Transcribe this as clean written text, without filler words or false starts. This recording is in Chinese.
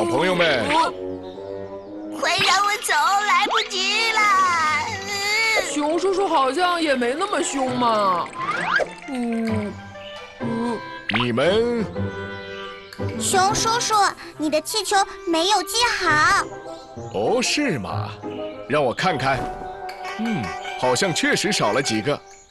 小朋友们， 快让我走，来不及了！ 熊叔叔好像也没那么凶嘛。 你们熊叔叔，你的气球没有系好。 哦，是吗？让我看看。好像确实少了几个。